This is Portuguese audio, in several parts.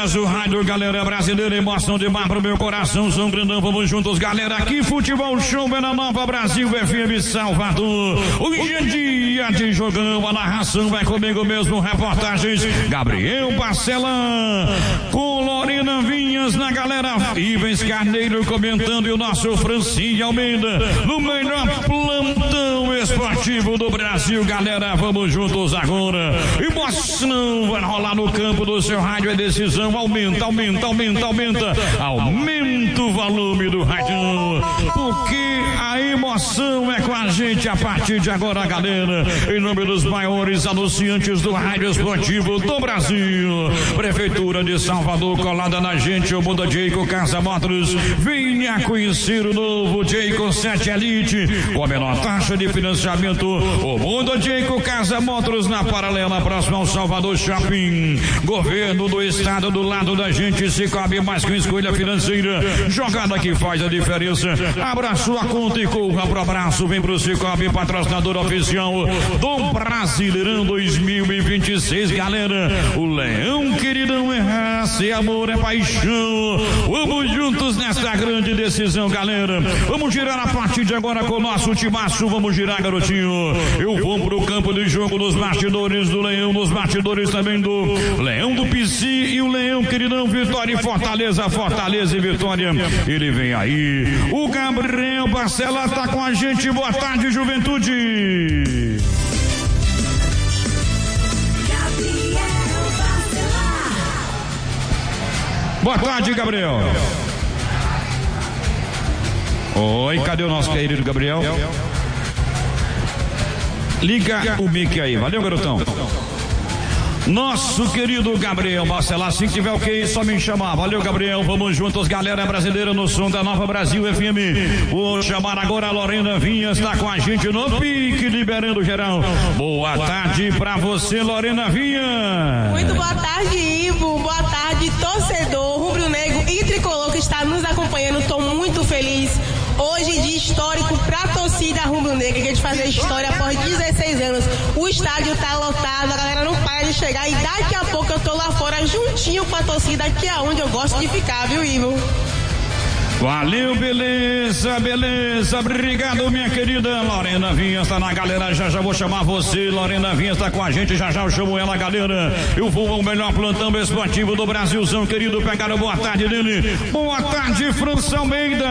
galera do rádio, galera brasileira, emoção de mar pro meu coração, São Grandão, vamos juntos, galera, aqui Futebol Show, Bela Nova, Brasil, FM Salvador. Hoje é dia de jogão, a narração vai comigo mesmo, reportagens, Gabriel Barcelã, com Lorena Vinhas na galera, Ivens Carneiro comentando e o nosso Francinho Almeida, no melhor plantão esportivo do Brasil, galera, vamos juntos agora, emoção vai rolar no campo do seu rádio, é decisão, aumenta o volume do rádio, porque a emoção é com a gente a partir de agora, galera, em nome dos maiores anunciantes do rádio esportivo do Brasil, Prefeitura de Salvador, colada na gente, o Mundo Jayco Casa Motors, venha conhecer o novo Jayco 7 Elite, com a menor taxa de financiamento, o Mundo Jayco Casa Motors na paralela, próximo ao Salvador Shopping, governo do estado do lado da gente, se cabe mais que uma escolha financeira, jogada que faz a diferença, abra sua conta e corra pro abraço, vem pro Cicobi, patrocinador oficial do Brasileirão 2026, galera, o Leão queridão é raça, é amor, é paixão, vamos juntos nesta grande decisão, galera, vamos girar a partir de agora com o nosso timaço, vamos girar, garotinho, eu vou pro campo de jogo dos bastidores do Leão, nos bastidores também do Leão do PC e o Leão queridão, Vitória e Fortaleza, Fortaleza e Vitória, ele vem aí, o Gabriel Barcelã tá com a gente, boa tarde, Juventude. Boa tarde, Gabriel. Oi, cadê o nosso querido Gabriel? Liga o mic aí, valeu, garotão. Nosso querido Gabriel Barcelá, assim que tiver ok, só me chamar. Valeu, Gabriel, vamos juntos, galera brasileira no som da Nova Brasil FM. Vou chamar agora a Lorena Vinhas, está com a gente no pique, liberando geral. Boa tarde pra você, Lorena Vinhas. Muito boa tarde, Ivo. Boa tarde, torcedor rubro-negro e tricolor que está nos acompanhando. Estou muito feliz. Hoje, dia histórico para a torcida rubro-negra, que a gente fazer história após 16 anos. O estádio está lotado, a galera não para de chegar e daqui a pouco eu tô lá fora juntinho com a torcida, que é onde eu gosto de ficar, viu, Ivo? Valeu, beleza, obrigado, minha querida Lorena Vinhas, tá na galera, já vou chamar você, Lorena Vinhas tá com a gente, já eu chamo ela, galera, eu vou ao melhor plantão esportivo do Brasilzão, querido, pegaram boa tarde dele, boa tarde, França Almeida.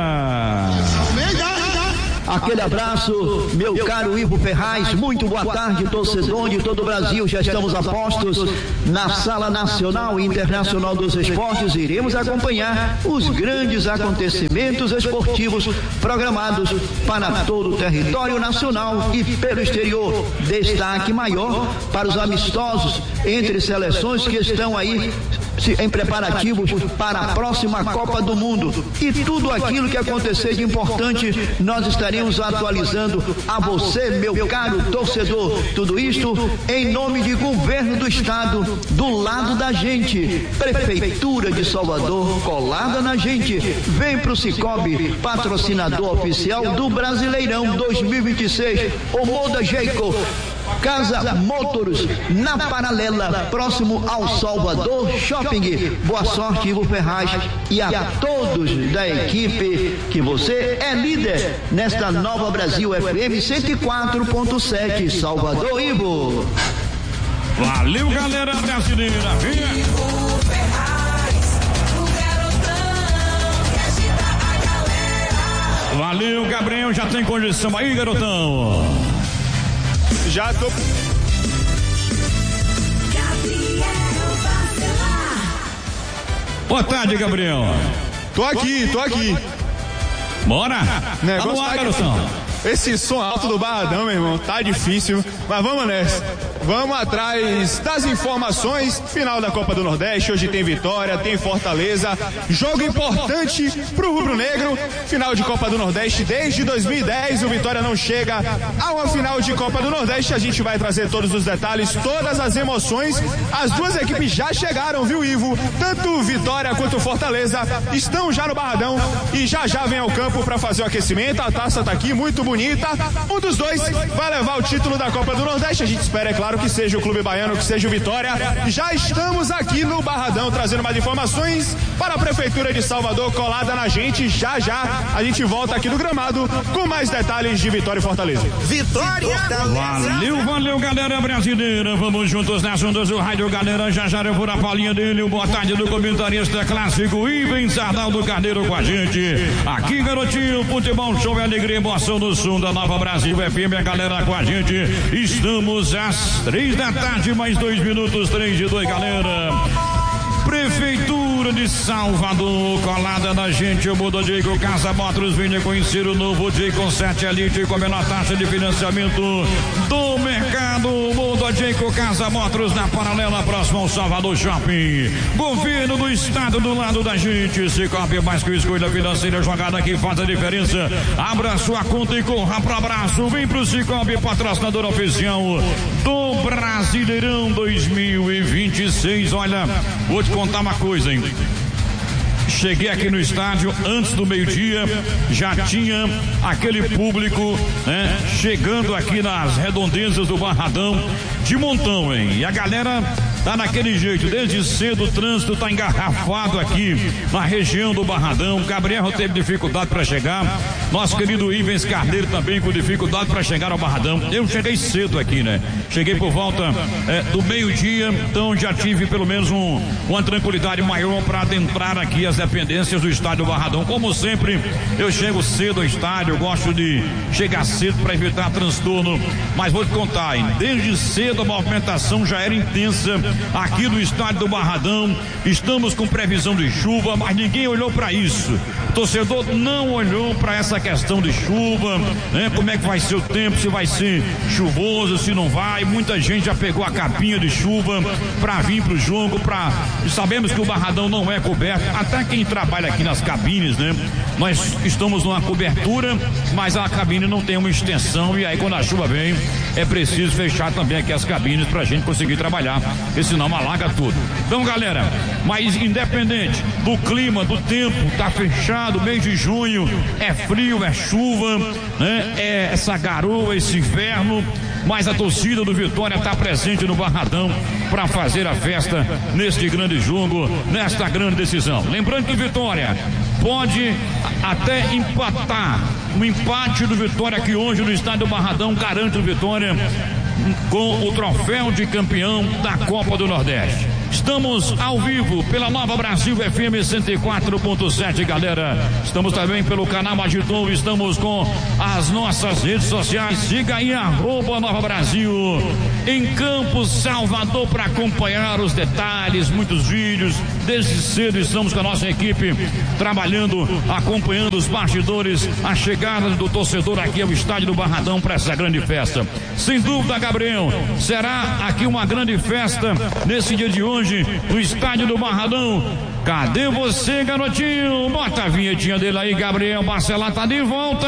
Aquele abraço, meu caro Ivo Ferraz, muito boa tarde, torcedor de todo o Brasil, já estamos a postos na Sala Nacional e Internacional dos Esportes, iremos acompanhar os grandes acontecimentos esportivos programados para todo o território nacional e pelo exterior, destaque maior para os amistosos entre seleções que estão aí em preparativos para a próxima Copa do Mundo e tudo aquilo que acontecer de importante nós estaremos atualizando a você, meu caro torcedor, tudo isto em nome de governo do estado, do lado da gente, Prefeitura de Salvador, colada na gente, vem pro Cicobi, patrocinador oficial do Brasileirão 2026, o Mundo Jayco Casa Motors, na paralela, próximo ao Salvador Shopping. Boa sorte, Ivo Ferraz, e a todos da equipe, que você é líder nesta Nova Brasil FM 104.7, Salvador, Ivo. Valeu, galera brasileira. Ivo Ferraz, o garotão que agita a galera. Valeu, Gabriel, já tem condição aí, garotão? Já tô. Boa tarde, Gabriel. Tô aqui. Bora? Negócio tá garotão. Esse som alto do Barradão, meu irmão, tá difícil, mas vamos nessa. Vamos atrás das informações. Final da Copa do Nordeste, hoje tem Vitória, tem Fortaleza, jogo importante pro rubro-negro. Final de Copa do Nordeste desde 2010, o Vitória não chega a uma final de Copa do Nordeste. A gente vai trazer todos os detalhes, todas as emoções. As duas equipes já chegaram, viu, Ivo? Tanto Vitória quanto Fortaleza estão já no Barradão e já vem ao campo para fazer o aquecimento. A taça tá aqui, muito bonita. bonita. Um dos dois vai levar o título da Copa do Nordeste. A gente espera, é claro, que seja o Clube Baiano, que seja o Vitória. Já estamos aqui no Barradão trazendo mais informações para a Prefeitura de Salvador, colada na gente. Já a gente volta aqui no gramado com mais detalhes de Vitória e Fortaleza. Vitória! Valeu, galera brasileira. Vamos juntos nas ondas do rádio, galera. Já eu vou na palhinha dele. O boa tarde do comentarista clássico Ivens Arnaldo Carneiro com a gente. Aqui, garotinho, futebol, show e alegria, emoção do som da Nova Brasil FM. A galera com a gente. Estamos às 3 da tarde, mais 2 minutos, 3 de 2, galera. Prefeitura de Salvador, colada na gente, o Mundo Jayco Casa Motors, venha conhecer o novo Jayco 7 Elite com a menor taxa de financiamento do mercado. Mundo Jayco Casa Motors na paralela próxima ao Salvador Shopping. Governo do estado do lado da gente. Cicobi, mais que escolha financeira, jogada que faz a diferença. Abra sua conta e corra pro abraço. Vem pro Cicobi, patrocinador oficial do Brasileirão 2026. Olha, vou te contar uma coisa, hein? Cheguei aqui no estádio antes do meio-dia, já tinha aquele público, né, chegando aqui nas redondezas do Barradão de montão, hein? E a galera tá naquele jeito, desde cedo o trânsito tá engarrafado aqui na região do Barradão. Gabriel teve dificuldade para chegar, nosso querido Ivens Carneiro também com dificuldade para chegar ao Barradão. Eu cheguei cedo aqui, né? Cheguei por volta do meio-dia, então já tive pelo menos uma tranquilidade maior para adentrar aqui as dependências do estádio do Barradão. Como sempre, eu chego cedo ao estádio, eu gosto de chegar cedo para evitar transtorno, mas vou te contar, hein? Desde cedo a movimentação já era intensa aqui no estádio do Barradão. Estamos com previsão de chuva, mas ninguém olhou para isso. O torcedor não olhou para essa questão de chuva, né? Como é que vai ser o tempo, se vai ser chuvoso, se não vai. Muita gente já pegou a capinha de chuva para vir pro jogo, sabemos que o Barradão não é coberto, até quem trabalha aqui nas cabines, né? Nós estamos numa cobertura, mas a cabine não tem uma extensão, e aí quando a chuva vem, é preciso fechar também aqui as cabines pra gente conseguir trabalhar, porque senão alaga tudo. Então, galera, mas independente do clima, do tempo, tá fechado, mês de junho, é frio, é chuva, né? É essa garoa, esse inverno, mas a torcida do Vitória está presente no Barradão para fazer a festa neste grande jogo, nesta grande decisão. Lembrando que o Vitória pode até empatar. O empate do Vitória aqui hoje no estádio do Barradão garante o Vitória com o troféu de campeão da Copa do Nordeste. Estamos ao vivo pela Nova Brasil FM 104.7, galera. Estamos também pelo canal Agitão, estamos com as nossas redes sociais. Siga aí @Nova Brasil em Campos, Salvador, para acompanhar os detalhes, muitos vídeos. Desde cedo estamos com a nossa equipe trabalhando, acompanhando os bastidores, a chegada do torcedor aqui ao estádio do Barradão para essa grande festa. Sem dúvida, Gabriel, será aqui uma grande festa nesse dia de hoje no estádio do Barradão. Cadê você, garotinho? Bota a vinhetinha dele aí, Gabriel Barcelar tá de volta.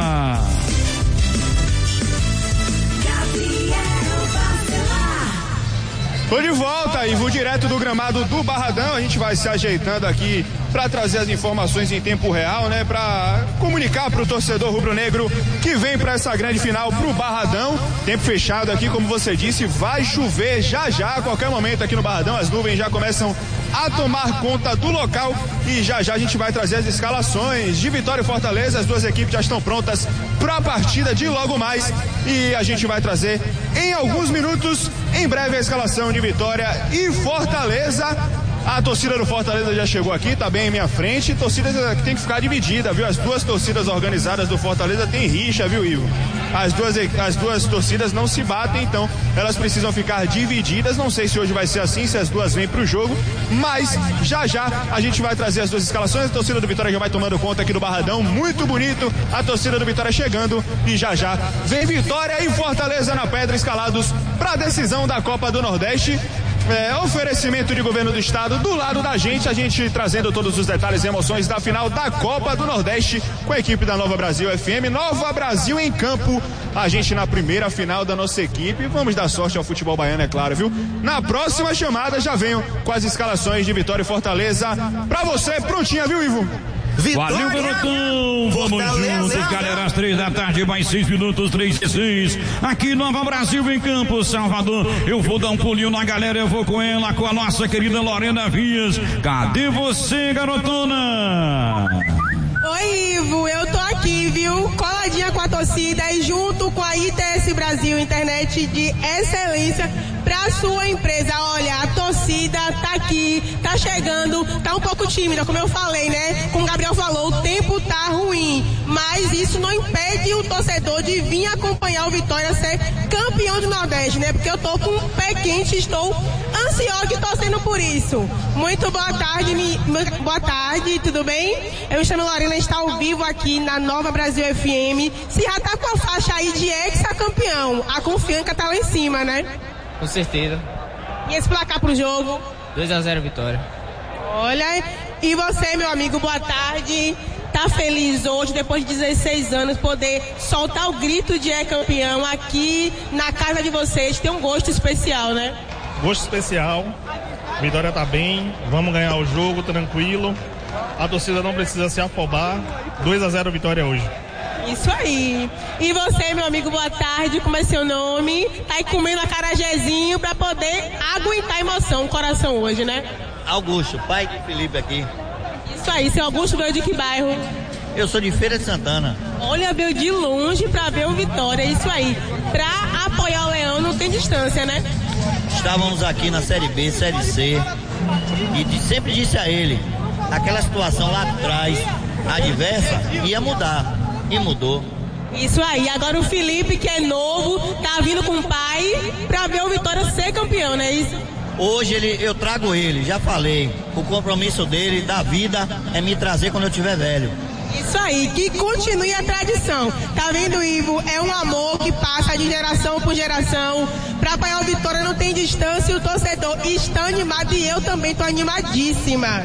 Tô de volta e vou direto do gramado do Barradão. A gente vai se ajeitando aqui para trazer as informações em tempo real, né? Para comunicar pro torcedor rubro-negro que vem para essa grande final pro Barradão. Tempo fechado aqui, como você disse, vai chover já a qualquer momento aqui no Barradão. As nuvens já começam a tomar conta do local e já a gente vai trazer as escalações de Vitória e Fortaleza. As duas equipes já estão prontas para a partida de logo mais e a gente vai trazer em alguns minutos, em breve, a escalação de Vitória e Fortaleza. A torcida do Fortaleza já chegou aqui, tá bem em minha frente. Torcida que tem que ficar dividida, viu? As duas torcidas organizadas do Fortaleza tem rixa, viu, Ivo? As duas torcidas não se batem, então elas precisam ficar divididas. Não sei se hoje vai ser assim, se as duas vêm pro jogo, mas já a gente vai trazer as duas escalações. A torcida do Vitória já vai tomando conta aqui do Barradão, muito bonito. A torcida do Vitória chegando e já vem Vitória e Fortaleza na pedra, escalados para a decisão da Copa do Nordeste. Oferecimento de governo do estado do lado da gente, a gente trazendo todos os detalhes e emoções da final da Copa do Nordeste com a equipe da Nova Brasil FM. Nova Brasil em campo, a gente na primeira final da nossa equipe. Vamos dar sorte ao futebol baiano, é claro, viu? Na próxima chamada já venho com as escalações de Vitória e Fortaleza pra você, prontinha, viu, Ivo? Vitória. Valeu, garotão. Vamos juntos, galera. Às 3 da tarde, mais 6 minutos, 3 e 6. Aqui, Nova Brasil, em Campos, Salvador. Eu vou dar um pulinho na galera. Eu vou com ela, com a nossa querida Lorena Vias. Cadê você, garotona? Oi, Ivo, eu tô aqui, viu? Coladinha com a torcida e junto com a ITS Brasil, internet de excelência pra sua empresa. Olha, a torcida tá aqui, tá chegando, tá um pouco tímida, como eu falei, né? Como o Gabriel falou, o tempo tá ruim, mas isso não impede o torcedor de vir acompanhar o Vitória ser campeão do Nordeste, né? Porque eu tô com o pé quente, estou ansiosa e torcendo por isso. Muito boa tarde, boa tarde, tudo bem? Eu me chamo Lorena, está ao vivo aqui na Nova Brasil FM. Se já tá com a faixa aí de ex-campeão, a confiança tá lá em cima, né? Com certeza. E esse placar pro jogo? 2-0 Vitória. Olha, e você, meu amigo, boa tarde. Tá feliz hoje, depois de 16 anos, poder soltar o grito de campeão aqui na casa de vocês? Tem um gosto especial, né? Gosto especial. Vitória tá bem, vamos ganhar o jogo tranquilo. A torcida não precisa se afobar. 2-0 Vitória hoje. Isso aí. E você, meu amigo, boa tarde. Como é seu nome? Tá aí comendo acarajézinho pra poder aguentar a emoção, o coração hoje, né? Augusto, pai de Felipe aqui. Isso aí. Seu Augusto veio de que bairro? Eu sou de Feira de Santana. Olha, veio de longe pra ver o Vitória. Isso aí. Pra apoiar o Leão não tem distância, né? Estávamos aqui na Série B, Série C. E sempre disse a ele, aquela situação lá atrás, adversa, ia mudar. E mudou. Isso aí, agora o Felipe, que é novo, tá vindo com o pai pra ver o Vitória ser campeão, não é isso? Hoje eu trago ele, já falei, o compromisso dele da vida é me trazer quando eu tiver velho. Isso aí, que continue a tradição. Tá vendo, Ivo? É um amor que passa de geração por geração. Pra apoiar o Vitória não tem distância e o torcedor está animado e eu também tô animadíssima.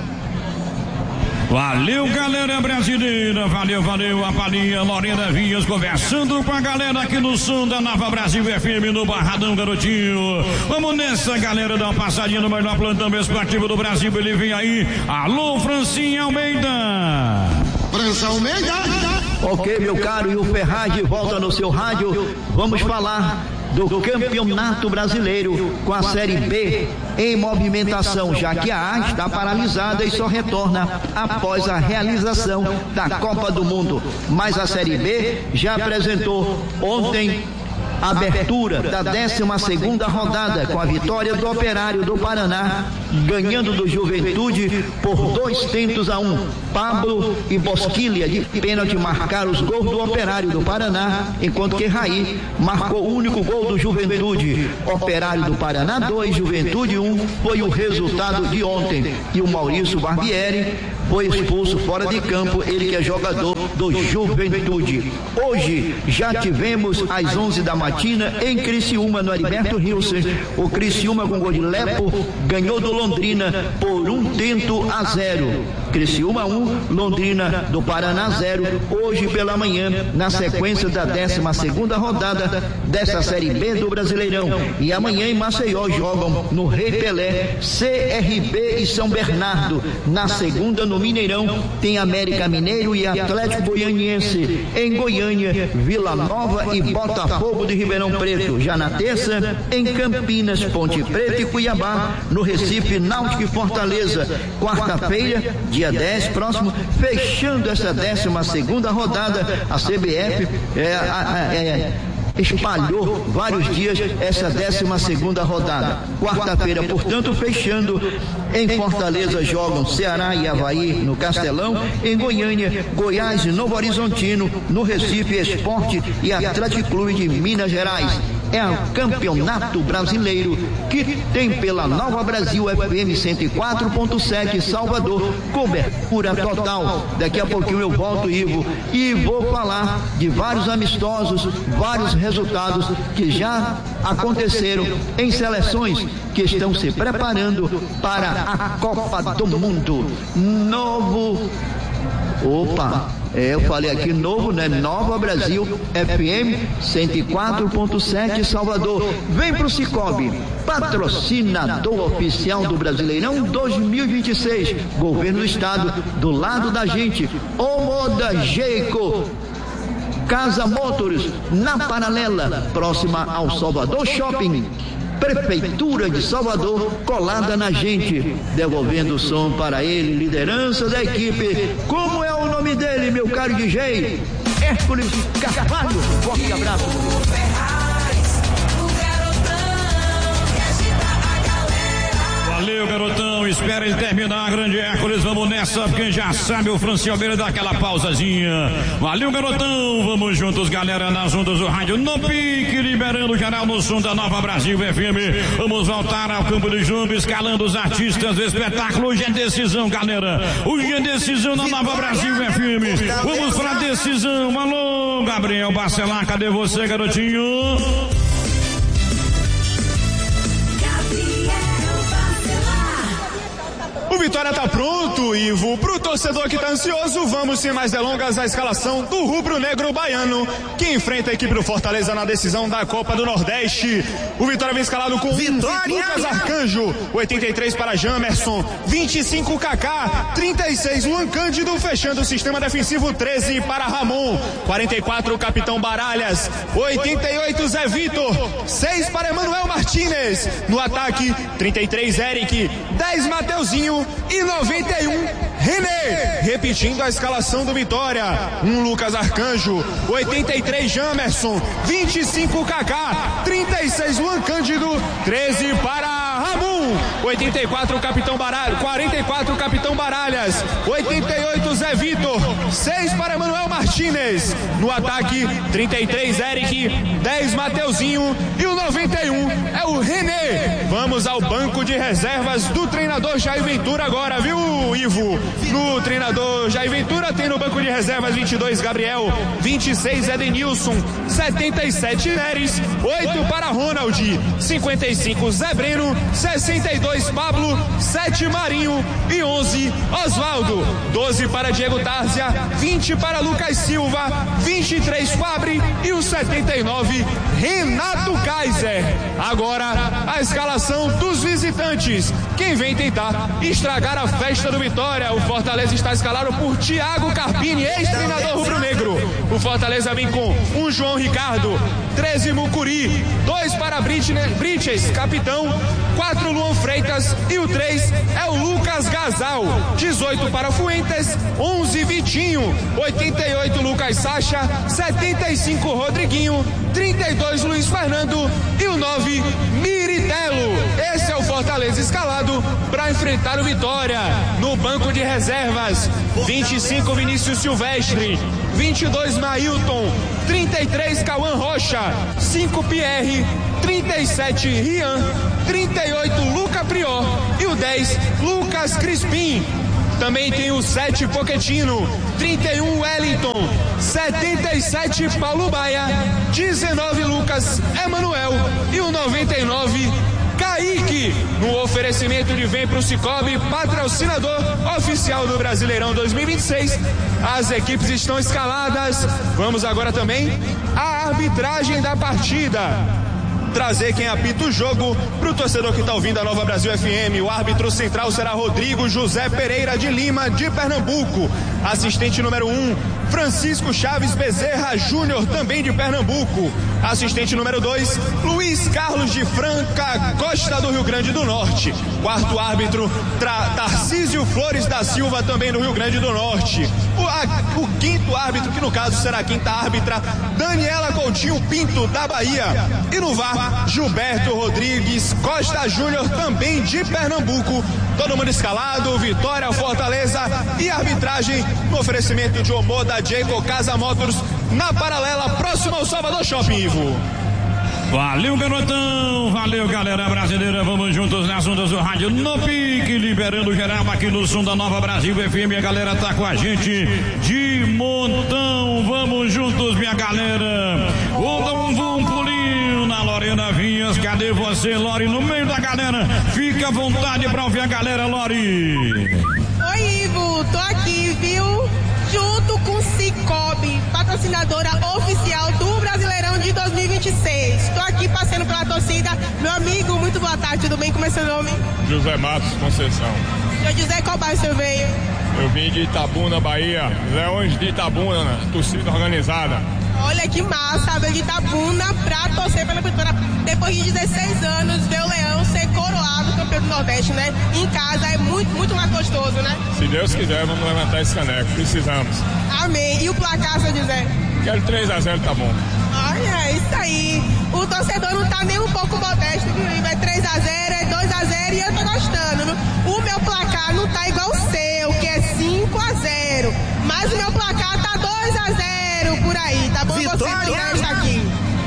Valeu, galera brasileira, valeu, a Palinha, Lorena Vias, conversando com a galera aqui no som da Nova Brasil FM, no Barradão, garotinho. Vamos nessa, galera, dar uma passadinha no melhor plantão esportivo do Brasil, ele vem aí. Alô, Francinha Almeida. França Almeida. Ok, meu caro, e o Ferraz de volta no seu rádio. Vamos falar do Campeonato Brasileiro com a Série B em movimentação, já que a A está paralisada e só retorna após a realização da Copa do Mundo. Mas a Série B já apresentou ontem a abertura da 12ª rodada com a vitória do Operário do Paraná, ganhando do Juventude por 2-1. Pablo e Bosquilha de pênalti marcaram os gols do Operário do Paraná, enquanto que Raí marcou o único gol do Juventude. Operário do Paraná 2, Juventude 1 foi o resultado de ontem. E o Maurício Barbieri foi expulso fora de campo, ele que é jogador do Juventude. Hoje já tivemos às 11 da matina em Criciúma, no Heriberto Hilser. O Criciúma com gol de Lepo ganhou do Londrina por 1-0. Criciúma 1, Londrina do Paraná 0. Hoje pela manhã, na sequência da 12ª rodada dessa Série B do Brasileirão. E amanhã em Maceió jogam no Rei Pelé, CRB e São Bernardo. Na segunda, no Mineirão, tem América Mineiro e Atlético Goianiense. Em Goiânia, Vila Nova e Botafogo de Ribeirão Preto. Já na terça, em Campinas, Ponte Preta e Cuiabá. No Recife, Náutico e Fortaleza. Quarta-feira, dia 10, próximo, fechando essa 12ª rodada, a CBF espalhou vários dias essa 12ª rodada. Quarta-feira, portanto, fechando. Em Fortaleza jogam Ceará e Avaí no Castelão. Em Goiânia, Goiás e Novo Horizontino. No Recife, Esporte e Atlético Clube de Minas Gerais. É o Campeonato Brasileiro que tem pela Nova Brasil FM 104.7 Salvador, cobertura total. Daqui a pouquinho eu volto, Ivo, e vou falar de vários amistosos, vários resultados que já aconteceram em seleções que estão se preparando para a Copa do Mundo. Eu falei aqui novo, né? Nova Brasil FM 104.7 Salvador. Vem pro Cicobi. patrocinador oficial do Brasileirão 2026. Governo do Estado, do lado da gente. Omoda Jeico. Casa Motors, na Paralela, próxima ao Salvador Shopping. Prefeitura de Salvador, colada na gente. Devolvendo o som para ele, liderança da equipe. Como é o nome dele, meu caro DJ? Hércules Carvalho. Forte abraço. Valeu, garotão, espera ele terminar, grande Hércules, vamos nessa, porque já sabe o Francisco Almeida dá aquela pausazinha. Valeu, garotão, vamos juntos, galera, nas ondas do rádio, no pique, liberando o geral no som da Nova Brasil FM. Vamos voltar ao campo de jogo, escalando os artistas do espetáculo. Hoje é decisão, galera, hoje é decisão na Nova Brasil FM. Vamos pra decisão. Alô, Gabriel Bacelar, cadê você, garotinho? O Vitória tá pronto, Ivo. Pro torcedor que tá ansioso, vamos sem mais delongas a escalação do rubro-negro baiano, que enfrenta a equipe do Fortaleza na decisão da Copa do Nordeste. O Vitória vem escalado com Lucas Arcanjo, 83 para Jamerson, 25 Kaká, 36 Luan Cândido, fechando o sistema defensivo, 13 para Ramon, 44 Capitão Baralhas, 88 Zé Vitor, 6 para Emanuel Martínez. No ataque, 33 Eric, 10 Mateuzinho e 91 René. Repetindo a escalação do Vitória: 1 Lucas Arcanjo, 83 Jamerson, 25 Kaká, 36 Luan Cândido, 13 para Ramon, 84 Capitão Baralhas, 44 Capitão Baralhas, 88 Zé Vitor, 6 para Emanuel Martínez. No ataque, 33 Eric, 10 Mateuzinho e o 91 é o René. Vamos ao banco de reservas do treinador Jair Ventura agora, viu, Ivo? No treinador Jair Ventura tem no banco de reservas 22 Gabriel, 26 Edenilson, 77 Neres, 8 para Ronald, 55 Zé Breno, 62 Pablo, 7 Marinho e 11 Osvaldo, 12 para Diego Tárzia, 20 para Lucas Silva, 23 Fabre e o 79 Renato Kaiser. Agora a escalação dos visitantes. Quem vem tentar estragar a festa do Vitória? O Fortaleza está escalado por Thiago Carpini, ex-treinador rubro-negro. O Fortaleza vem com um João Ricardo, 13 Mucuri, 2 para Brites, capitão, 4 Luan Freitas e o 3 é o Lucas Gasal, 18 para Fuentes, 11 Vitinho, 88 Lucas Sacha, 75 Rodriguinho, 32 Luiz Fernando e o 9 Miritelo. Esse é o Fortaleza escalado para enfrentar o Vitória. No banco de reservas, 25 Vinícius Silvestre, 22 Mailton, 33 Cauã Rocha, 5 Pierre, 37 Rian, 38 Luca Prior e o 10 Lucas Crispim. Também tem o 7 Pochettino, 31 Wellington, 77 Paulo Baia, 19 Lucas Emanuel e o 99 Kaique. No oferecimento de Vem Pro Cicobi, patrocinador oficial do Brasileirão 2026. As equipes estão escaladas. Vamos agora também à arbitragem da partida. Trazer quem apita o jogo pro torcedor que tá ouvindo a Nova Brasil FM. O árbitro central será Rodrigo José Pereira de Lima, de Pernambuco. Assistente número 1, Francisco Chaves Bezerra Júnior, também de Pernambuco. Assistente número 2, Luiz Carlos de Franca Costa, do Rio Grande do Norte. Quarto árbitro, Tarcísio Flores da Silva, também do Rio Grande do Norte. O quinto árbitro, que no caso será a quinta árbitra, Daniela Coutinho Pinto, da Bahia. E no VAR, Gilberto Rodrigues Costa Júnior, também de Pernambuco. Todo mundo escalado, Vitória, Fortaleza e arbitragem no oferecimento de Omoda Jeico, Casa Motors, na Paralela, próximo ao Salvador Shopping, Ivo. Valeu, garotão, valeu, galera brasileira, vamos juntos nas ondas do rádio no pique, liberando geral aqui no som da Nova Brasil FM. A galera tá com a gente de montão, vamos juntos, minha galera. Vou dar um pulinho na Lorena Vinhas. Cadê você, Lori, no meio da galera? Fica à vontade pra ouvir a galera, Lori. Oi, Ivo, tô aqui, viu? junto com Cicobi, patrocinadora oficial do Brasileirão de 2026. Estou aqui passando pela torcida. Meu amigo, muito boa tarde, tudo bem? Como é seu nome? José Matos Conceição. Seu José, qual bairro o senhor veio? Eu vim de Itabuna, Bahia. Leões de Itabuna, torcida organizada. Olha que massa, veio de Itabuna pra torcer pela vitória. Depois de 16 anos, ver o Leão ser coroado campeão do Nordeste, né? Em casa é muito mais gostoso, né? Se Deus quiser, vamos levantar esse caneco. Precisamos. Amém. E o placar, seu José? Quero 3-0, tá bom. Olha, é isso aí. O torcedor não tá nem um pouco modesto, viu? É 3-0, é 2-0 e eu tô gostando, viu? O meu placar não tá igual o seu, que é 5-0. Mas o meu placar tá 2-0 por aí, tá bom? Vitória! Você aqui.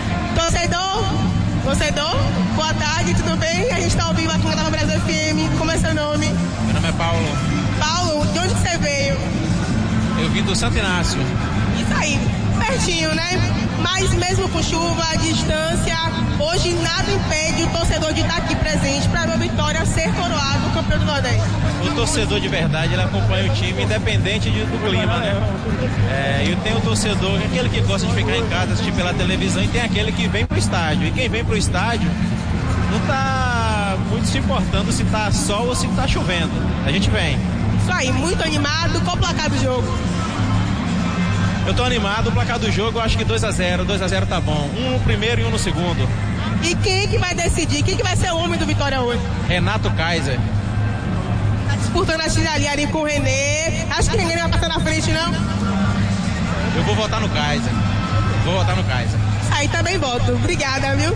Torcedor, boa tarde, tudo bem? A gente tá ao vivo aqui na Nova Brasil FM. Como é seu nome? Meu nome é Paulo. Paulo, de onde você veio? Eu vim do Santo Inácio. Isso aí, pertinho, né? Mas mesmo com chuva, a distância, hoje nada impede o torcedor de estar aqui presente para ver a Vitória ser coroado campeão do Nordeste. O torcedor de verdade, ele acompanha o time independente do clima, né? E tem o torcedor, aquele que gosta de ficar em casa, assistir pela televisão, e tem aquele que vem pro estádio. E quem vem pro estádio não tá muito se importando se tá sol ou se tá chovendo. A gente vem. Isso aí, muito animado. Qual o placar do jogo? Eu tô animado, o placar do jogo eu acho que 2-0 tá bom. Um no primeiro e um no segundo. E quem é que vai decidir? Quem que vai ser o homem do Vitória hoje? Renato Kaiser. Tá disputando a cidade ali com o Renê. Acho que o Renê não vai passar na frente, não? Eu vou votar no Kaiser. Isso aí, também voto. Obrigada, viu?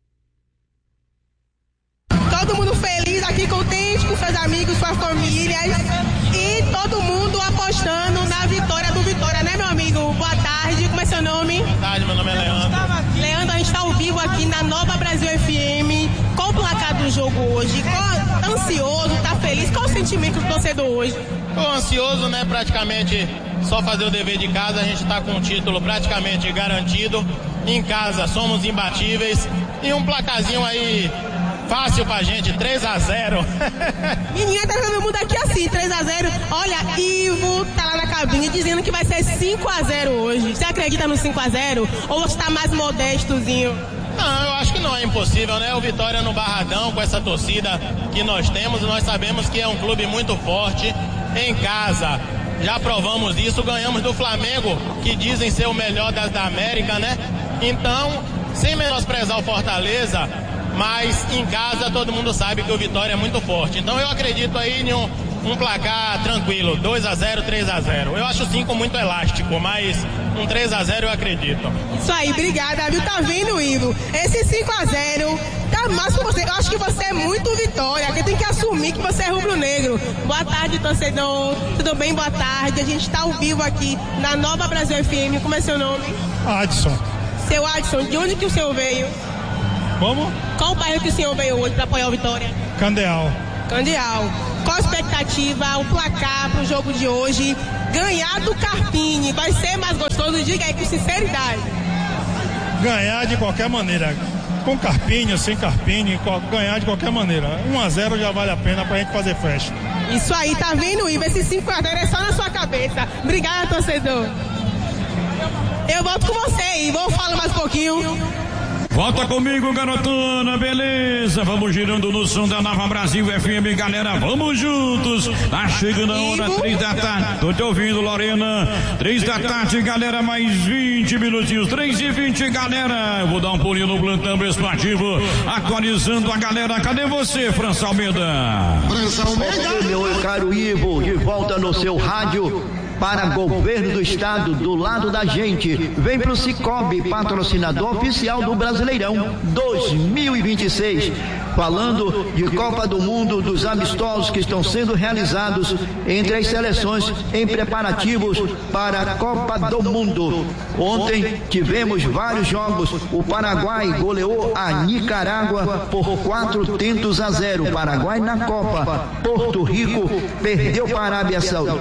Todo mundo feliz aqui, contente com seus amigos, suas famílias. E todo mundo apostando na vitória do Vitória, né, meu amigo? Boa tarde, como é seu nome? Boa tarde, meu nome é Leandro. Leandro, a gente está ao vivo aqui na Nova Brasil FM. Qual o placar do jogo hoje? Tá ansioso, tá feliz? Qual o sentimento do torcedor hoje? Tô ansioso, né? Praticamente só fazer o dever de casa. A gente tá com o título praticamente garantido. Em casa somos imbatíveis. E um placarzinho aí fácil pra gente, 3-0. Menina, tá todo mundo aqui assim, 3-0. Olha, Ivo tá lá na cabine dizendo que vai ser 5-0 hoje. Você acredita no 5-0? Ou você tá mais modestozinho? Não, eu acho que não é impossível, né? O Vitória no Barradão, com essa torcida que nós temos, nós sabemos que é um clube muito forte em casa. Já provamos isso, ganhamos do Flamengo, que dizem ser o melhor da América, né? Então, sem menosprezar o Fortaleza, mas em casa todo mundo sabe que o Vitória é muito forte. Então eu acredito aí em um placar tranquilo, 2-0, 3-0. Eu acho 5 muito elástico, mas um 3-0 eu acredito. Isso aí, obrigada, viu? Tá vendo, Ivo? Esse 5-0 tá massa pra você. Eu acho que você é muito Vitória, que tem que assumir que você é rubro-negro. Boa tarde, torcedor. Tudo bem? Boa tarde. A gente tá ao vivo aqui na Nova Brasil FM. Como é seu nome? Adson. Seu Adson, de onde que o senhor veio? Como? Qual o bairro que o senhor veio hoje para apoiar o Vitória? Candeal. Qual a expectativa, o placar pro jogo de hoje? Ganhar do Carpini vai ser mais gostoso? Diga aí com sinceridade. Ganhar de qualquer maneira. Com Carpini ou sem Carpini, ganhar de qualquer maneira. 1-0 já vale a pena pra gente fazer festa. Isso aí, tá vendo, Ivo? Esse 5-0 é só na sua cabeça. Obrigada, torcedor. Eu volto com você, Ivo. Fala mais um pouquinho. Volta comigo, garotona, beleza? Vamos girando no som da Nova Brasil FM, galera, vamos juntos. Tá chegando a hora, 3 da tarde. Tô te ouvindo, Lorena. 3 da tarde, galera, mais 20 minutinhos. 3h20, galera. Eu vou dar um pulinho no plantão esportivo, atualizando a galera. Cadê você, França Almeida? Meu caro Ivo, de volta no seu rádio. Para governo do estado, do lado da gente, vem pro Cicobi, patrocinador oficial do Brasileirão 2026. Falando de Copa do Mundo, dos amistosos que estão sendo realizados entre as seleções em preparativos para a Copa do Mundo. Ontem tivemos vários jogos. O Paraguai goleou a Nicarágua por 4-0. Paraguai na Copa. Porto Rico perdeu para a Arábia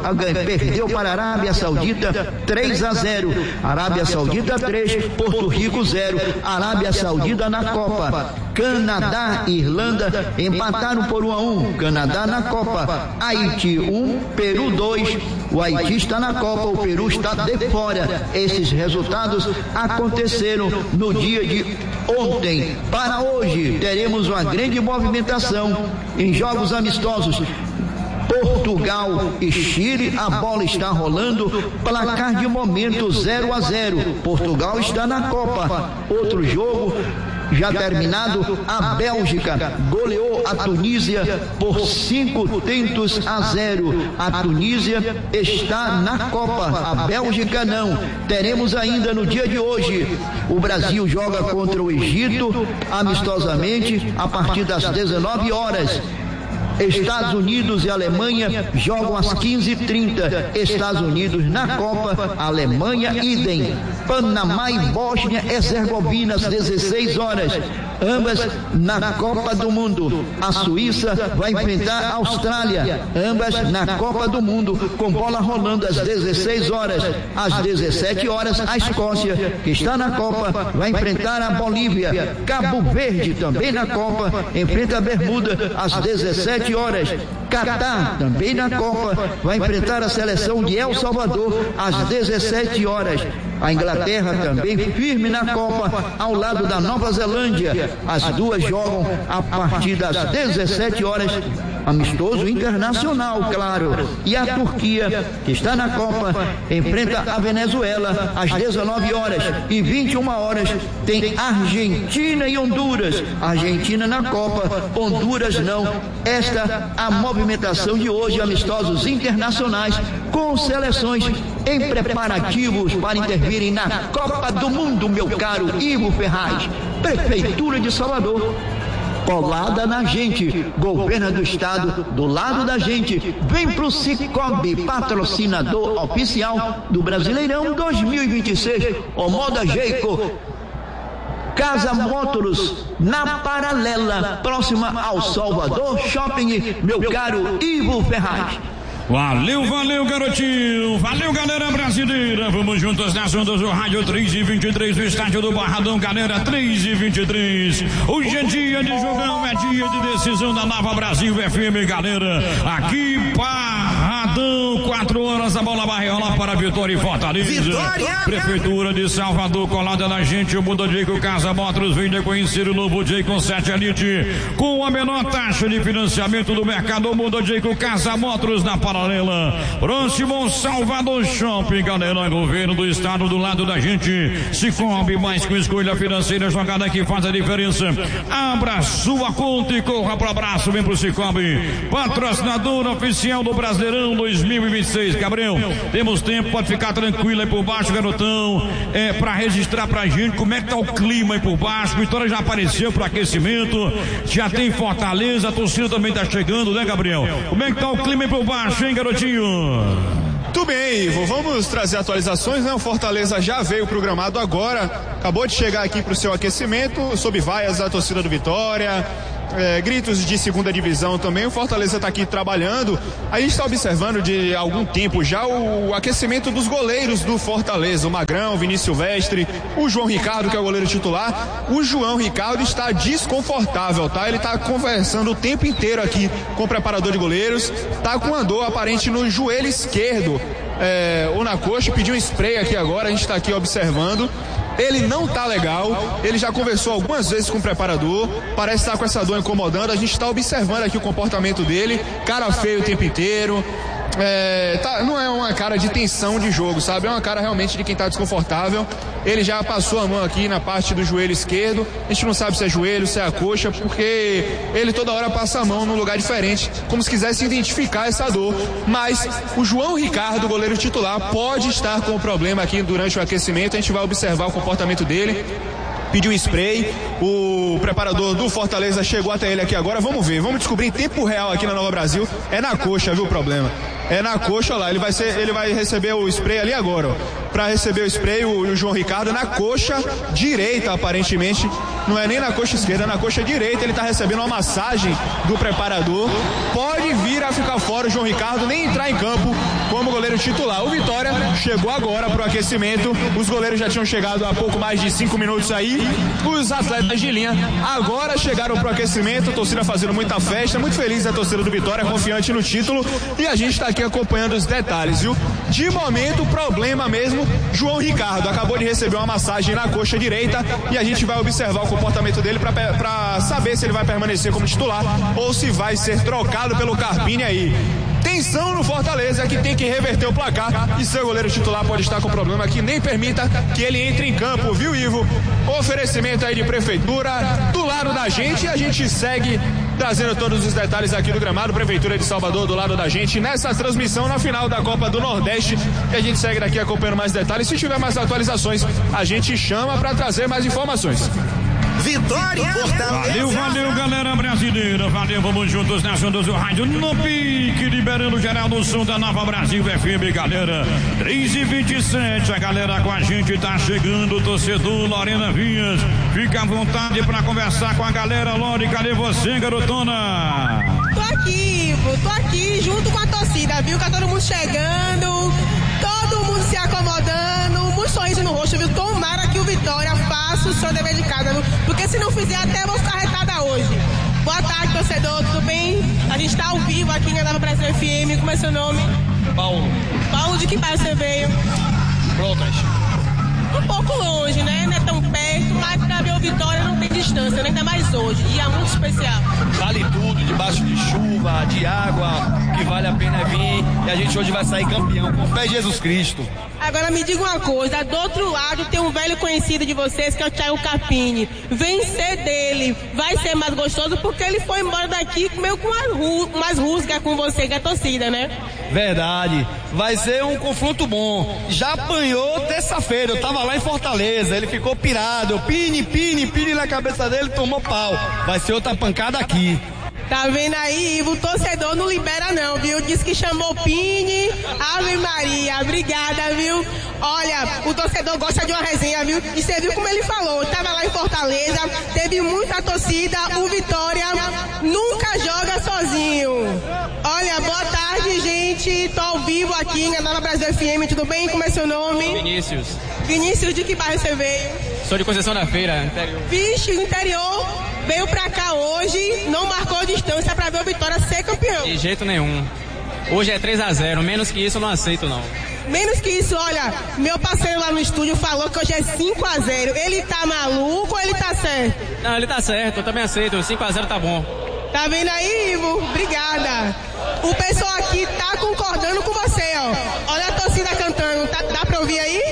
Saudita 3-0. Arábia Saudita 3, Porto Rico 0. Arábia Saudita na Copa. Canadá e Irlanda empataram por 1-1. Canadá na Copa. Haiti 1, Peru 2. O Haiti está na Copa, o Peru está de fora. Esses resultados aconteceram no dia de ontem. Para hoje, teremos uma grande movimentação em jogos amistosos. Portugal e Chile, a bola está rolando, placar de momento 0-0. Portugal está na Copa. Outro jogo já terminado, a Bélgica goleou a Tunísia por 5-0. A Tunísia está na Copa, a Bélgica não. Teremos ainda no dia de hoje, o Brasil joga contra o Egito, amistosamente, a partir das 19 horas. Estados Unidos e Alemanha jogam às 15h30. Estados Unidos na Copa, Alemanha idem. Panamá e Bósnia-Herzegovina às 16 horas. Ambas na Copa do Mundo. A Suíça vai enfrentar a Austrália. Ambas na Copa do Mundo, com bola rolando às 16 horas. Às 17 horas, a Escócia, que está na Copa, vai enfrentar a Bolívia. Cabo Verde, também na Copa, enfrenta a Bermuda às 17 horas. Catar, também na Copa, vai enfrentar a seleção de El Salvador às 17 horas. A Inglaterra também firme na Copa, ao lado da Nova Zelândia. As duas jogam a partir das 17 horas. Amistoso internacional, claro. E a Turquia, que está na Copa, enfrenta a Venezuela às 19 horas. E 21 horas tem Argentina e Honduras. Argentina na Copa, Honduras não. Esta a movimentação de hoje, amistosos internacionais com seleções em preparativos para intervirem na Copa do Mundo, meu caro Ivo Ferraz. Prefeitura de Salvador, colada na gente. Governo do Estado, do lado da gente. Vem pro Cicobi, patrocinador oficial do Brasileirão 2026. O Moda Jeico. Casa Motors, na Paralela, próxima ao Salvador Shopping, meu caro Ivo Ferraz. Valeu, valeu, garotinho. Valeu, galera brasileira. Vamos juntos nas ondas do rádio 3h23 do estádio do Barradão, galera, 3h23. Hoje é dia de jogão, é dia de decisão da Nova Brasil FM, galera. Aqui, Barradão, 4 horas, a bola vai rolar para Vitória e Fortaleza. Vitória! Prefeitura de Salvador, colada na gente. O Mundo Jeico Casa Motors vem de conhecer o novo Jeico 7 Elite com a menor taxa de financiamento do mercado. O Mundo Jeico Casa Motors na Paralela, próximo Salvador Shopping, galera. Governo do Estado do lado da gente. Cicobi, mais com escolha financeira, jogada que faz a diferença. Abra sua conta e corra pro abraço, vem pro Cicobi, patrocinador oficial do Brasileirão 2026. Gabriel, temos tempo, pode ficar tranquilo aí por baixo, garotão, pra registrar pra gente como é que tá o clima aí por baixo. Vitória já apareceu pro aquecimento, já tem Fortaleza, a torcida também tá chegando, né, Gabriel? Como é que tá o clima aí por baixo, hein, garotinho? Tudo bem, Ivo, vamos trazer atualizações, né? O Fortaleza já veio programado agora, acabou de chegar aqui pro seu aquecimento, sob vaias da torcida do Vitória, gritos de segunda divisão também. O Fortaleza está aqui trabalhando. A gente está observando de algum tempo já o aquecimento dos goleiros do Fortaleza, o Magrão, o Vinícius Silvestre, o João Ricardo, que é o goleiro titular. O João Ricardo está desconfortável, tá? Ele está conversando o tempo inteiro aqui com o preparador de goleiros, tá com uma dor aparente no joelho esquerdo, ou na coxa. Pediu um spray aqui agora, a gente está aqui observando. Ele não tá legal, ele já conversou algumas vezes com o preparador, parece estar com essa dor incomodando. A gente está observando aqui o comportamento dele, cara feio o tempo inteiro. Não é uma cara de tensão de jogo, sabe? É uma cara realmente de quem tá desconfortável. Ele já passou a mão aqui na parte do joelho esquerdo. A gente não sabe se é joelho, se é a coxa, porque ele toda hora passa a mão num lugar diferente, como se quisesse identificar essa dor. Mas o João Ricardo, goleiro titular, pode estar com o problema aqui durante o aquecimento. A gente vai observar o comportamento dele. Pediu um spray, o preparador do Fortaleza chegou até ele aqui agora. Vamos ver, vamos descobrir em tempo real aqui na Nova Brasil. É na coxa, viu o problema? É na coxa lá, ele vai receber o spray ali agora, ó. Para receber o spray, o João Ricardo na coxa direita, aparentemente. Não é nem na coxa esquerda, é na coxa direita. Ele tá recebendo uma massagem do preparador. Pode vir a ficar fora o João Ricardo, nem entrar em campo como goleiro titular. O Vitória chegou agora pro aquecimento. Os goleiros já tinham chegado há pouco mais de 5 minutos aí. Os atletas de linha agora chegaram pro aquecimento. A torcida fazendo muita festa, muito feliz a torcida do Vitória, confiante no título. E a gente tá aqui acompanhando os detalhes, viu? De momento, problema mesmo, João Ricardo acabou de receber uma massagem na coxa direita e a gente vai observar o comportamento dele para saber se ele vai permanecer como titular ou se vai ser trocado pelo Carpini aí. Tensão no Fortaleza, que tem que reverter o placar e seu goleiro titular pode estar com problema que nem permita que ele entre em campo, viu, Ivo? Oferecimento aí de prefeitura do lado da gente e a gente segue trazendo todos os detalhes aqui do gramado. Prefeitura de Salvador do lado da gente nessa transmissão na final da Copa do Nordeste, e a gente segue daqui acompanhando mais detalhes. Se tiver mais atualizações, a gente chama para trazer mais informações. Vitória, Fortaleza. Valeu, galera brasileira. Valeu, vamos juntos nessa onda do rádio no pique, liberando geral do som da Nova Brasil FM, galera. 3h27, a galera com a gente tá chegando, torcedor Lorena Vinhas. Fica à vontade pra conversar com a galera. Lore, cadê você, garotona? Tô aqui junto com a torcida, viu? Tá todo mundo chegando, todo mundo se acomodando, muito sorriso no rosto, viu? Tomara que o Vitória faça o seu dever de casa, viu? Porque se não fizer, até vou ficar retada hoje. Boa tarde, torcedor, tudo bem? A gente tá ao vivo aqui na Nova Brasil FM. Como é seu nome? Paulo. Paulo, de que bairro você veio? Brotas. Um pouco longe, né? Não é tão perto, mas pra ver o Vitória não tem distância, né? Ainda mais hoje, dia muito especial. Vale tudo, debaixo de chuva, de água, que vale a pena vir, e a gente hoje vai sair campeão, com fé em Jesus Cristo. Agora me diga uma coisa, do outro lado tem um velho conhecido de vocês, que é o Thiago Carpini. Vencer dele vai ser mais gostoso, porque ele foi embora daqui meio com mais rusga com você, que é a torcida, né? Verdade, vai ser um confronto bom. Já apanhou terça-feira, eu tava lá em Fortaleza, ele ficou pirado, pine na cabeça dele, tomou pau. Vai ser outra pancada aqui. Tá vendo aí, Ivo? O torcedor não libera não, viu? Diz que chamou Pini, Ave Maria, obrigada, viu? Olha, o torcedor gosta de uma resenha, viu? E você viu como ele falou, tava lá em Fortaleza, teve muita torcida, o Vitória nunca joga sozinho. Olha, boa tarde, gente, tô ao vivo aqui na Nova Brasil FM, tudo bem? Como é seu nome? Vinícius. Vinícius, de que bairro você veio? Sou de Conceição da Feira, interior. Vixe, interior, veio pra cá hoje, não marcou distância pra ver o Vitória ser campeão. De jeito nenhum. Hoje é 3-0, menos que isso eu não aceito não. Menos que isso, olha, meu parceiro lá no estúdio falou que hoje é 5-0. Ele tá maluco ou ele tá certo? Não, ele tá certo, eu também aceito, 5-0 tá bom. Tá vendo aí, Ivo? Obrigada. O pessoal aqui tá concordando com você, ó. Olha a torcida cantando, dá pra ouvir aí?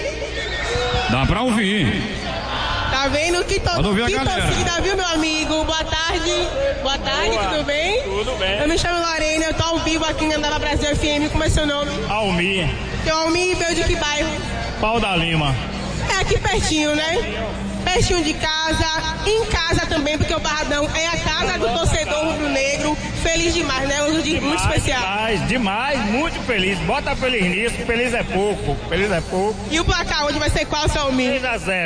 Dá pra ouvir. Tá vendo que torcida, viu, meu amigo? Boa tarde. Boa tarde, boa. Tudo bem? Tudo bem. Eu me chamo Lorena, eu tô ao vivo aqui na Nova Brasil FM. Como é seu nome? Almir. Seu Almir veio de que bairro? Pau da Lima. É aqui pertinho, né? Pertinho de casa, em casa também, porque o Barradão é a casa do torcedor rubro-negro. Feliz demais, né? Um dia muito especial. Demais, muito feliz. Bota feliz nisso, feliz é pouco. E o placar hoje vai ser qual, seu Almir?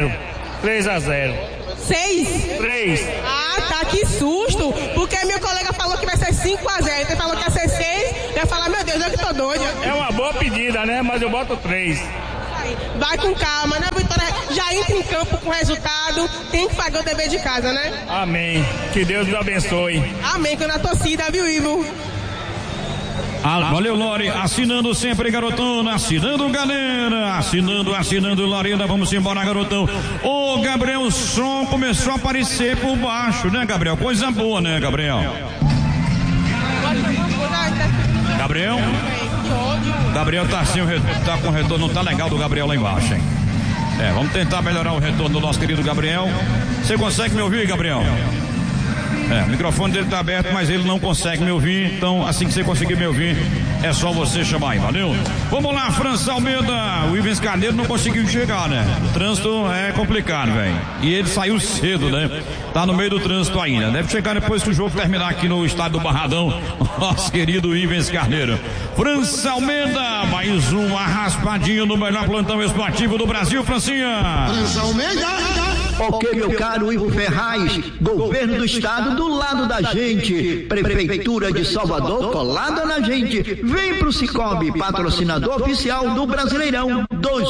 3-0. 6? 3. Ah, tá, que susto. Porque meu colega falou que vai ser 5-0. Ele falou que ia ser 6. Eu ia falar, meu Deus, eu que tô doido. É uma boa pedida, né? Mas eu boto 3. Vai com calma, né? A Vitória já entra em campo com resultado. Tem que fazer o dever de casa, né? Amém. Que Deus nos abençoe. Amém, que na torcida, viu, Ivo? Valeu, Lore, assinando sempre, garotona, assinando, galera, assinando, Lorena, vamos embora, garotão. Ô, Gabriel, o som começou a aparecer por baixo, né, Gabriel? Coisa boa, né, Gabriel? Gabriel tá assim, tá com o retorno, não tá legal do Gabriel lá embaixo, hein? Vamos tentar melhorar o retorno do nosso querido Gabriel. Você consegue me ouvir, Gabriel? O microfone dele tá aberto, mas ele não consegue me ouvir, então assim que você conseguir me ouvir, é só você chamar aí, valeu? Vamos lá, França Almeida, o Ivens Carneiro não conseguiu chegar, né? O trânsito é complicado, velho. E ele saiu cedo, né? Tá no meio do trânsito ainda. Deve chegar depois que o jogo terminar aqui no estádio do Barradão, nosso querido Ivens Carneiro. França Almeida, mais uma raspadinha no melhor plantão esportivo do Brasil, Francinha. França Almeida. Ok, meu caro Ivo Ferraz, governo do estado do lado da gente, prefeitura de Salvador colada na gente, vem pro Cicobi, patrocinador oficial do Brasileirão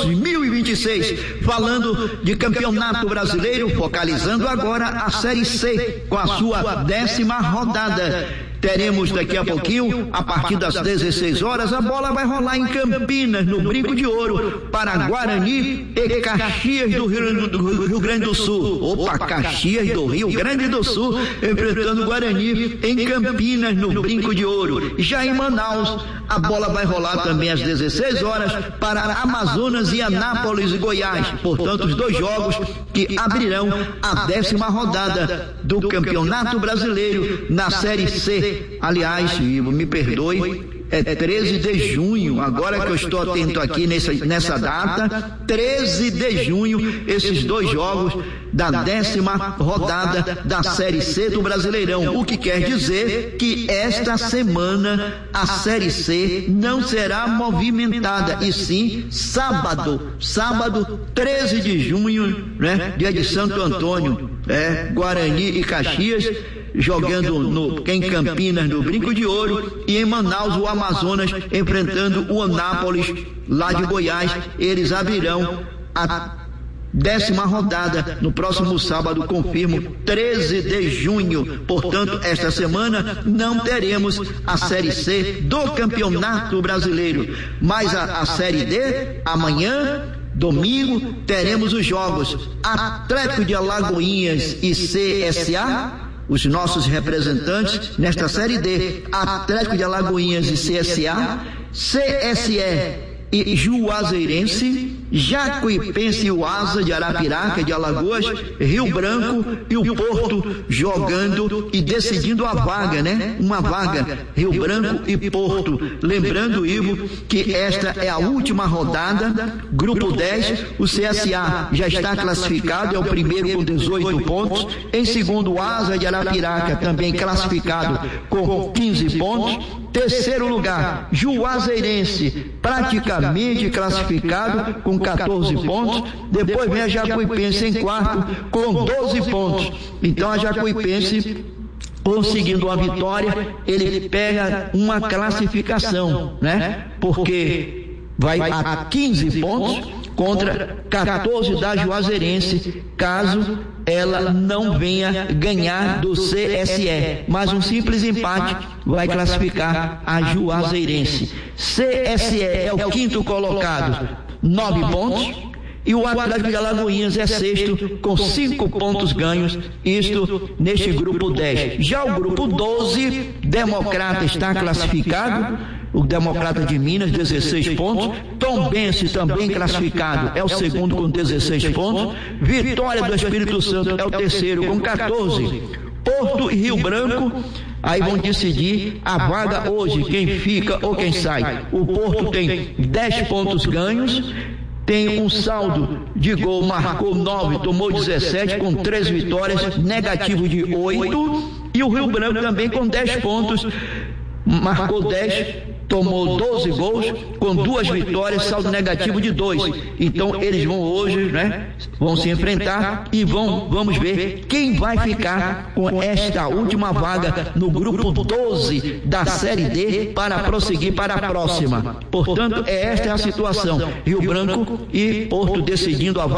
2026, falando de campeonato brasileiro, focalizando agora a Série C, com a sua 10ª rodada. Teremos daqui a pouquinho, a partir das 16 horas, a bola vai rolar em Campinas, no Brinco de Ouro, para Guarani e Caxias do Rio Grande do Sul. Opa, Caxias do Rio Grande do Sul, enfrentando Guarani em Campinas, no Brinco de Ouro. Já em Manaus, a bola vai rolar também às 16 horas para Amazonas e Anápolis e Goiás. Portanto, os 2 jogos que abrirão a 10ª rodada do Campeonato Brasileiro na Série C. Aliás, Ivo, me perdoe, é 13 de junho, agora que eu estou atento aqui nessa data, 13 de junho, esses 2 jogos da 10ª rodada da Série C do Brasileirão, o que quer dizer que esta semana a Série C não será movimentada, e sim sábado 13 de junho, né, dia de Santo Antônio, Guarani e Caxias, jogando em Campinas, no Brinco de Ouro, e em Manaus, o Amazonas, enfrentando o Anápolis, lá de Goiás. Eles abrirão a 10ª rodada no próximo sábado, confirmo, 13 de junho. Portanto, esta semana não teremos a Série C do Campeonato Brasileiro, mas a Série D, amanhã, domingo, teremos os jogos Atlético de Alagoinhas e CSA, os nossos representantes nesta Série D, Atlético de Alagoinhas e CSA, CSE e Juazeirense, Jacuipense e o Asa de Arapiraca, de Alagoas, Rio Branco e o Porto jogando e decidindo a vaga, né? Uma vaga, Rio Branco e Porto. Lembrando, Ivo, que esta é a última rodada, grupo 10, o CSA já está classificado, é o primeiro com 18 pontos, em segundo o Asa de Arapiraca, também classificado com 15 pontos, terceiro lugar, Juazeirense, praticamente classificado com 14 pontos, depois vem a Jacuipense em quarto com 12 pontos. Então a Jacuipense, conseguindo uma vitória, ele pega uma classificação, né? Porque vai a 15 pontos contra 14 da Juazeirense, caso ela não venha ganhar do CSE, mas um simples empate vai classificar a Juazeirense. CSE é o 5º colocado, 9 pontos, e o Atlético de Alagoinhas é 6º com 5 pontos ganhos, isto neste grupo 10. Já o grupo 12, Democrata está classificado, o Democrata de Minas, 16 pontos, Tombense também classificado, é o segundo com 16 pontos, Vitória do Espírito Santo é o terceiro com 14, Porto e Rio Branco, aí vão decidir a vaga hoje, quem fica ou quem sai. O Porto tem 10 pontos ganhos, tem um saldo de gol, marcou 9, tomou 17, com 3 vitórias, negativo de 8, e o Rio Branco também com 10 pontos, marcou 10, tomou 12 gols, com 2 vitórias, saldo negativo de 2. Então eles vão hoje, né? Vão se enfrentar e vamos ver quem vai ficar com esta última vaga no grupo 12 da Série D para prosseguir para a próxima. Portanto, esta é a situação. Rio Branco e Porto decidindo a vaga.